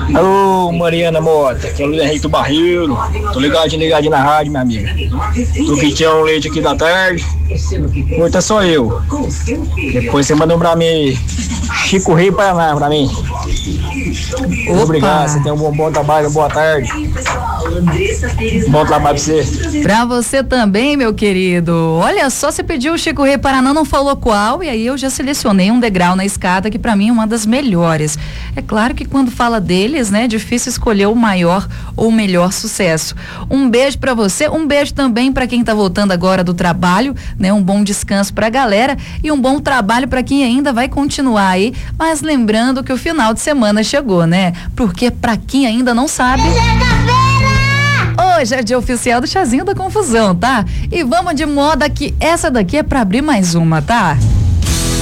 Alô, Mariana Mota, aqui é o Luiz Henrique do Barreiro. Tô ligadinho na rádio, minha amiga. Tu que tinha um leite aqui da tarde. Hoje tá só eu. Depois você manda pra mim, Chico Rei Paraná, pra mim. Opa. Obrigado, você tem um bom trabalho, boa tarde. Bom trabalho pra você. Pra você também, meu querido. Olha só, você pediu o Chico Rei Paraná, não falou qual, e aí eu já selecionei um degrau na escada que pra mim é uma das melhores. É claro que quando fala deles, né, é difícil escolher o maior ou o melhor sucesso. Um beijo pra você, um beijo também pra quem tá voltando agora do trabalho, né, um bom descanso pra galera e um bom trabalho pra quem ainda vai continuar aí, mas lembrando que o final de semana chegou, né? Porque pra quem ainda não sabe, hoje é dia oficial do Chazinho da Confusão, tá? E vamos de moda que essa daqui é pra abrir mais uma, tá?